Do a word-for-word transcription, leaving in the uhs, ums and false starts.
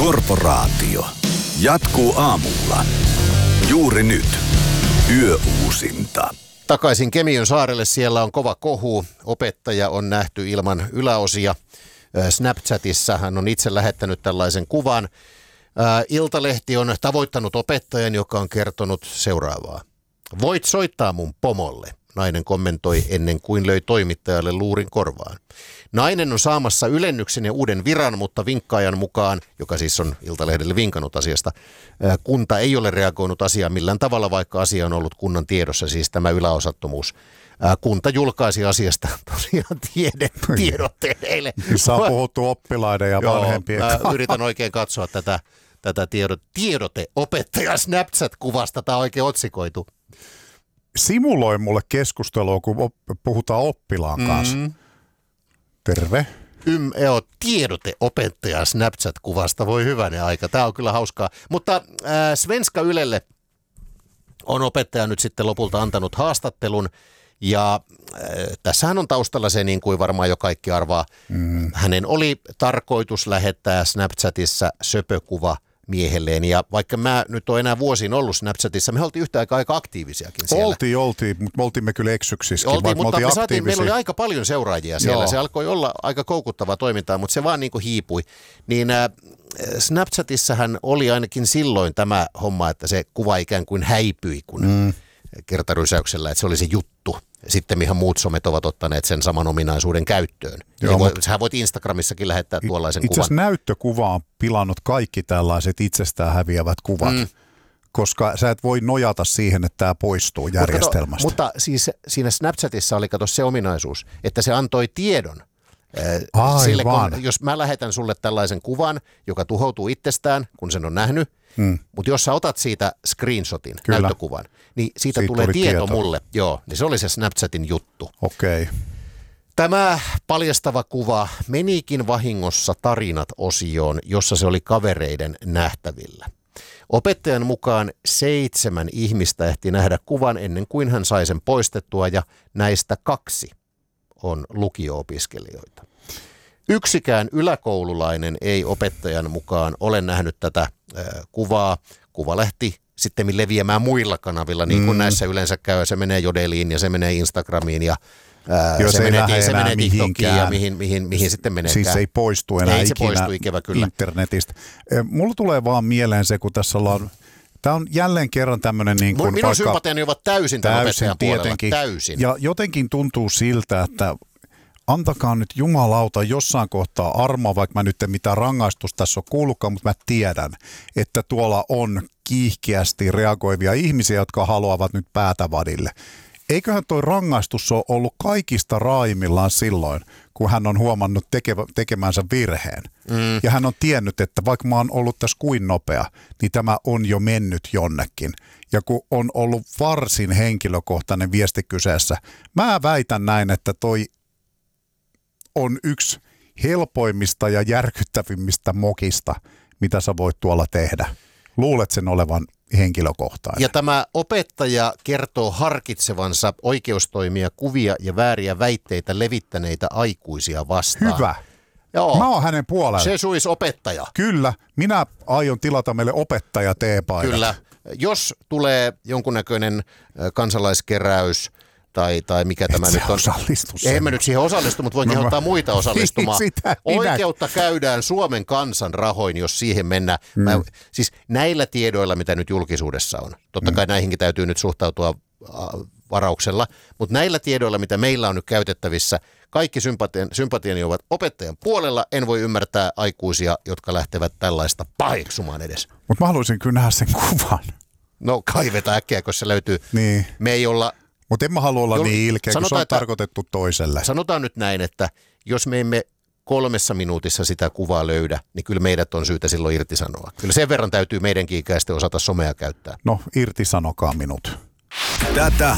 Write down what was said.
Korporaatio. Jatkuu aamulla. Juuri nyt. Yöuusinta. Takaisin Kemiön saarelle, siellä on kova kohu. Opettaja on nähty ilman yläosia. Snapchatissa hän on itse lähettänyt tällaisen kuvan. Iltalehti on tavoittanut opettajan, joka on kertonut seuraavaa. Voit soittaa mun pomolle, nainen kommentoi ennen kuin löi toimittajalle luurin korvaan. Nainen on saamassa ylennyksen ja uuden viran, mutta vinkkaajan mukaan, joka siis on Iltalehdelle vinkannut asiasta, kunta ei ole reagoinut asiaan millään tavalla, vaikka asia on ollut kunnan tiedossa, siis tämä yläosattomuus. Kunta julkaisi asiasta tosiaan tiede, tiedotteen eilen. Missä on puhuttu oppilaiden ja vanhempien kanssa. Mä yritän oikein katsoa tätä, tätä tiedot, tiedote opettajan Snapchat-kuvasta, tämä on oikein otsikoitu. Simuloi mulle keskustelua, kun puhutaan oppilaan kanssa. Mm. Terve. Ym, joo, tiedote opettajan Snapchat-kuvasta, voi hyvänen aika. Tämä on kyllä hauskaa. Mutta äh, Svenska Ylelle on opettaja nyt sitten lopulta antanut haastattelun. Ja äh, tässähän on taustalla se, niin kuin varmaan jo kaikki arvaa. Mm. Hänen oli tarkoitus lähettää Snapchatissa söpökuva miehelleen. Ja vaikka mä nyt oon enää vuosiin ollut Snapchatissa, me oltiin yhtä aikaa aika aktiivisiakin siellä. Oltiin, oltiin, mutta me oltimme kyllä eksyksissäkin, oltiin, vaikka mutta me me oltiin saatiin, meillä oli aika paljon seuraajia siellä. Joo. Se alkoi olla aika koukuttavaa toimintaa, mutta se vaan niin kuin hiipui. Niin äh, Snapchatissahan oli ainakin silloin tämä homma, että se kuva ikään kuin häipyi kun mm. kertarysäyksellä, että se oli se juttu. Sitten ihan muut somet ovat ottaneet sen saman ominaisuuden käyttöön. Joo, voi, mutta sähän voit Instagramissakin lähettää tuollaisen itse kuvan. Itse asiassa näyttökuva on pilannut kaikki tällaiset itsestään häviävät kuvat, mm. koska sä et voi nojata siihen, että tämä poistuu järjestelmästä. Mutta, mutta siis siinä Snapchatissa oli kato se ominaisuus, että se antoi tiedon. Sille, kun, jos mä lähetän sulle tällaisen kuvan, joka tuhoutuu itsestään, kun sen on nähnyt, hmm. mutta jos sä otat siitä screenshotin, Kyllä. näyttökuvan, niin siitä, siitä tulee tieto, tieto mulle. Joo, niin se oli se Snapchatin juttu. Okei. Okay. Tämä paljastava kuva menikin vahingossa tarinat-osioon, jossa se oli kavereiden nähtävillä. Opettajan mukaan seitsemän ihmistä ehti nähdä kuvan ennen kuin hän sai sen poistettua, ja näistä kaksi on lukio-opiskelijoita. Yksikään yläkoululainen ei opettajan mukaan ole nähnyt tätä äh, kuvaa. Kuva lähti sitten leviämään muilla kanavilla, niin kuin mm. näissä yleensä käy. Se menee Jodeliin ja se menee Instagramiin ja äh, Joo, se, se menee, se menee TikTokiin ja mihin, mihin, mihin sitten menee. Siis se ei poistu enää ei ikinä se poistu, ikävä kyllä. internetistä. Mulla tulee vaan mieleen se, kun tässä ollaan... Tämä on jälleen kerran tämmöinen... Niin kuin minun sympatiani ovat täysin tämän opettajan puolella. Täysin. Ja jotenkin tuntuu siltä, että antakaa nyt jumalauta jossain kohtaa armoa, vaikka mä nyt en mitään rangaistusta tässä ole kuullutkaan, mutta mä tiedän, että tuolla on kiihkeästi reagoivia ihmisiä, jotka haluavat nyt päätä vadille. Eiköhän toi rangaistus ole ollut kaikista raaimillaan silloin, kun hän on huomannut tekevä, tekemänsä virheen. Mm. Ja hän on tiennyt, että vaikka mä oon ollut tässä kuin nopea, niin tämä on jo mennyt jonnekin. Ja kun on ollut varsin henkilökohtainen viesti kyseessä, mä väitän näin, että toi on yksi helpoimmista ja järkyttävimmistä mokista, mitä sä voit tuolla tehdä. Luulet sen olevan henkilökohtainen. Ja tämä opettaja kertoo harkitsevansa oikeustoimia kuvia ja vääriä väitteitä levittäneitä aikuisia vastaan. Hyvä. Joo. Mä oon hänen puolella. Se suis opettaja. Kyllä. Minä aion tilata meille opettaja teepaidat. Kyllä. Jos tulee jonkunnäköinen kansalaiskeräys tai, tai mikä Et tämä nyt on. En mä nyt siihen osallistu, mutta voin no, kehottaa muita osallistumaan. Oikeutta käydään Suomen kansan rahoin, jos siihen mennään. Mm. Mä, siis näillä tiedoilla, mitä nyt julkisuudessa on. Totta kai mm. näihinkin täytyy nyt suhtautua varauksella, mutta näillä tiedoilla, mitä meillä on nyt käytettävissä, kaikki sympatian, sympatiani ovat opettajan puolella. En voi ymmärtää aikuisia, jotka lähtevät tällaista paheksumaan edes. Mutta mä haluaisin kyllä nähdä sen kuvan. No kaivetaan äkkiä, kun se löytyy. Niin. Me ei olla... Mutta en mä halua olla Jol... niin ilkeä, kun se on että, tarkoitettu toiselle. Sanotaan nyt näin, että jos me emme kolmessa minuutissa sitä kuvaa löydä, niin kyllä meidät on syytä silloin irtisanoa. Kyllä sen verran täytyy meidänkin ikäisten osata somea käyttää. No, irtisanokaa minut. Tätä